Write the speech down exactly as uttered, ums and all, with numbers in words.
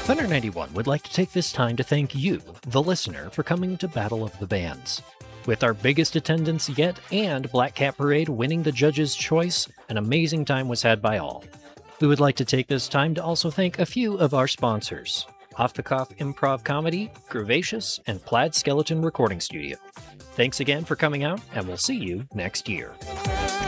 Thunder ninety-one would like to take this time to thank you, the listener, for coming to Battle of the Bands. With our biggest attendance yet and Black Cat Parade winning the judge's choice, an amazing time was had by all. We would like to take this time to also thank a few of our sponsors: Off the Cuff Improv Comedy, Groovacious, and Plaid Skeleton Recording Studio. Thanks again for coming out, and we'll see you next year.